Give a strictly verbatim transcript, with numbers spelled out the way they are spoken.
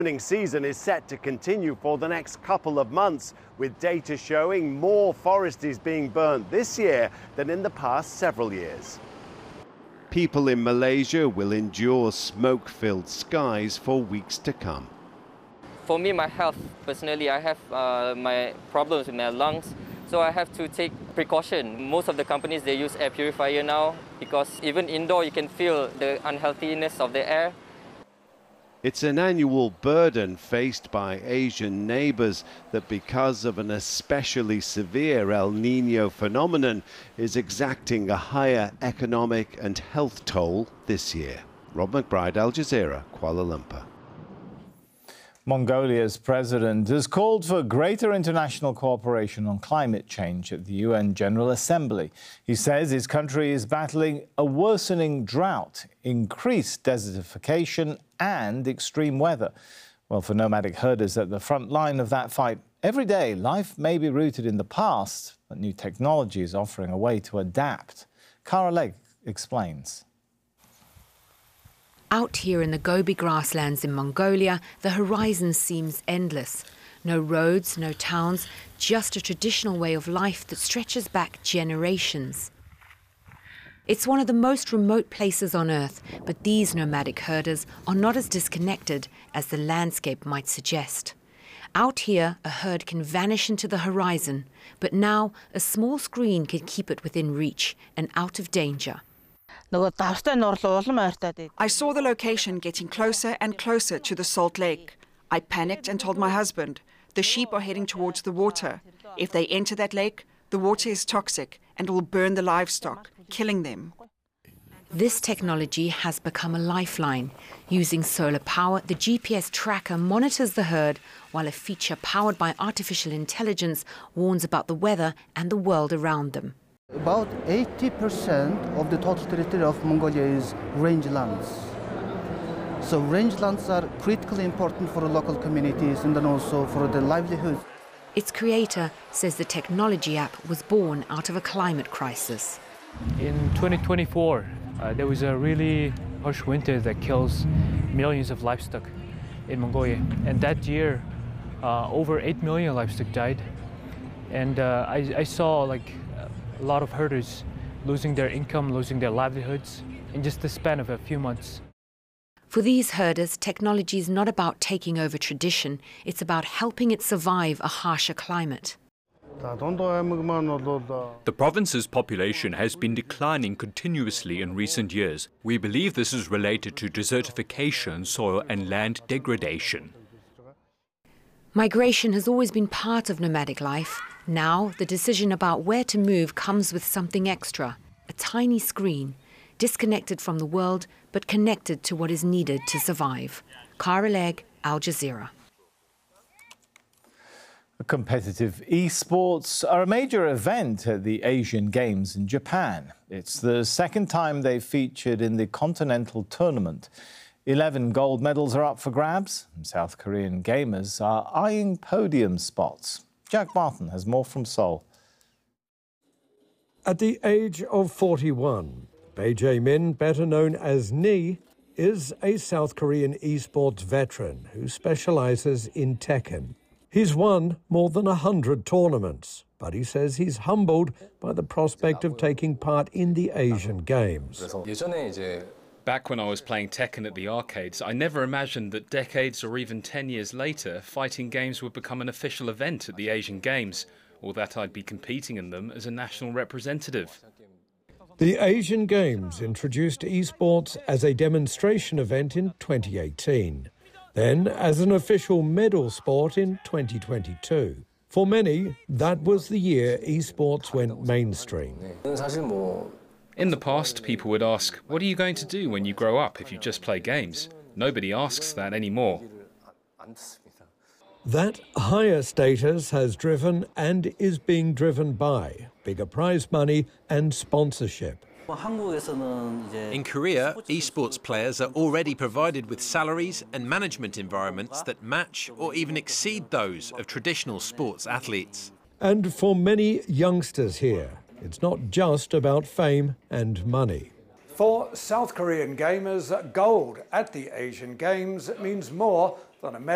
The season is set to continue for the next couple of months, with data showing more forest is being burnt this year than in the past several years. People in Malaysia will endure smoke-filled skies for weeks to come. For me, my health, personally, I have uh, my problems with my lungs, so I have to take precaution. Most of the companies, they use air purifier now, because even indoor you can feel the unhealthiness of the air. It's an annual burden faced by Asian neighbours that, because of an especially severe El Nino phenomenon, is exacting a higher economic and health toll this year. Rob McBride, Al Jazeera, Kuala Lumpur. Mongolia's president has called for greater international cooperation on climate change at the U N General Assembly. He says his country is battling a worsening drought, increased desertification and extreme weather. Well, for nomadic herders at the front line of that fight, every day life may be rooted in the past, but new technology is offering a way to adapt. Cara Legg explains. Out here in the Gobi grasslands in Mongolia, the horizon seems endless. No roads, no towns, just a traditional way of life that stretches back generations. It's one of the most remote places on Earth, but these nomadic herders are not as disconnected as the landscape might suggest. Out here, a herd can vanish into the horizon, but now a small screen can keep it within reach and out of danger. I saw the location getting closer and closer to the Salt Lake. I panicked and told my husband, the sheep are heading towards the water. If they enter that lake, the water is toxic and will burn the livestock, killing them. This technology has become a lifeline. Using solar power, the G P S tracker monitors the herd, while a feature powered by artificial intelligence warns about the weather and the world around them. About eighty percent of the total territory of Mongolia is rangelands. So rangelands are critically important for the local communities and then also for the livelihood. Its creator says the technology app was born out of a climate crisis. In twenty twenty-four, uh, there was a really harsh winter that kills millions of livestock in Mongolia. And that year, uh, over eight million livestock died. And uh, I, I saw like a lot of herders losing their income, losing their livelihoods in just the span of a few months. For these herders, technology is not about taking over tradition, it's about helping it survive a harsher climate. The province's population has been declining continuously in recent years. We believe this is related to desertification, soil and land degradation. Migration has always been part of nomadic life. Now, the decision about where to move comes with something extra, a tiny screen, disconnected from the world, but connected to what is needed to survive. Cara Legg, Al Jazeera. Competitive esports are a major event at the Asian Games in Japan. It's the second time they've featured in the Continental Tournament. Eleven gold medals are up for grabs, and South Korean gamers are eyeing podium spots. Jack Barton has more from Seoul. At the age of forty-one, Bae Jae-min, better known as Ni, is a South Korean esports veteran who specializes in Tekken. He's won more than a hundred tournaments, but he says he's humbled by the prospect of taking part in the Asian Games. Back when I was playing Tekken at the arcades, I never imagined that decades or even ten years later, fighting games would become an official event at the Asian Games, or that I'd be competing in them as a national representative. The Asian Games introduced esports as a demonstration event in twenty eighteen, then as an official medal sport in twenty twenty-two. For many, that was the year esports went mainstream. In the past, people would ask, what are you going to do when you grow up if you just play games? Nobody asks that anymore. That higher status has driven and is being driven by bigger prize money and sponsorship. In Korea, esports players are already provided with salaries and management environments that match or even exceed those of traditional sports athletes. And for many youngsters here, it's not just about fame and money. For South Korean gamers, gold at the Asian Games means more than a medal.